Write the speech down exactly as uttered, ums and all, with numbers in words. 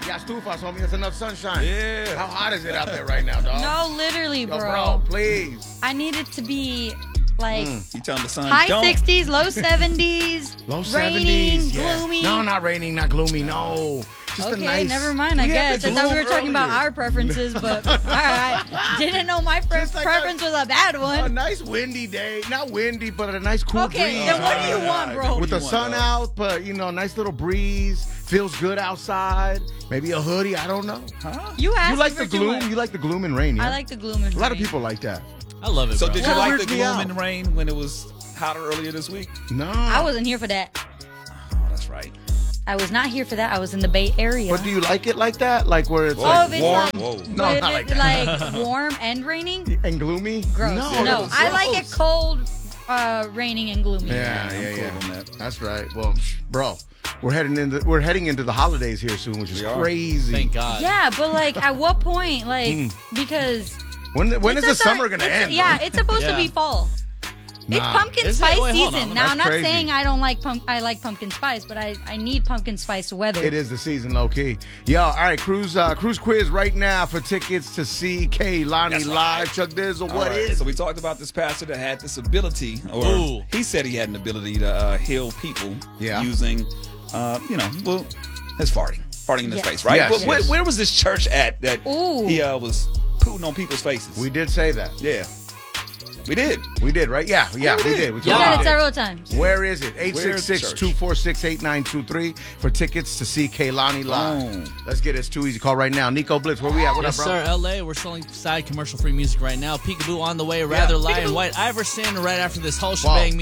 got stufas, homie. That's enough sunshine. Yeah. How hot is it out there right now, dog? No, literally, Yo, bro. bro, please. I need it to be like Mm. You telling the sun, high don't. sixties, low seventies, Low raining, seventies. Yeah. gloomy. No, not raining, not gloomy. No. Just Okay, a nice. never mind. I We had guess the I thought we gloom were talking about earlier. our preferences, but all right. Didn't know my pre- Just like preference a- was a bad A one. nice windy day. Not windy, but a nice cool Okay, breeze. then what do you want, bro? With the you want, sun dog? out, but you know, nice little breeze. Feels good outside. Maybe a hoodie. I don't know. Huh? You asked You like me the for too gloom? much. You like the gloom and rain, yeah? I like the gloom and A lot of rain. people like that. I love it, So bro. did you Well, like weirds the me gloom out. and rain when it was hotter earlier this week? No. I wasn't here for that. Oh, that's right. I was not here for that. I was in the Bay Area. But do you like it like that? Like where it's Oh, like if it's warm like, Whoa. No, but if not like it's that. like warm and raining? and gloomy? Gross. No, No, that's I like it gross. cold, uh, raining and gloomy. Yeah, I'm yeah, cool yeah. on that. That's right. Well, bro, we're heading into we're heading into the holidays here soon, which is We are. crazy. Thank God. Yeah, but like, at what point? Like, Mm. because When when is it's the a start- summer gonna it's- end? Yeah, bro? it's supposed to Yeah. be fall. It's Nah. pumpkin Is it? spice Wait, hold on. season. Now, That's I'm not crazy. saying I don't like pump. I like pumpkin spice, but I, I need pumpkin spice weather. It is the season, low key. Yo, all right, cruise uh, cruise quiz right now for tickets to see Kaylani That's right. live. Chuck Dizzle, All what right, is? So we talked about this pastor that had this ability, or Ooh. he said he had an ability to uh, heal people Yeah. using, uh, you know, well, his farting, farting in his Yes. face, right? Yes, But where, yes. where was this church at that Ooh. he uh, was pooting on people's faces? We did say that. yeah, we did. We did, right? Yeah, yeah, we did. We You totally said it did. several times. Where is it? eight Where's six the six, church? two four six, eight nine two three for tickets to see Kaylani live. Boom. Let's get it. It's too easy. Call right now. Nico Blitz, where we at? What Yes, up, bro? sir. L A, we're selling side commercial free music right now. Peekaboo on the way. Rather Light and White Iverson right after this whole shebang.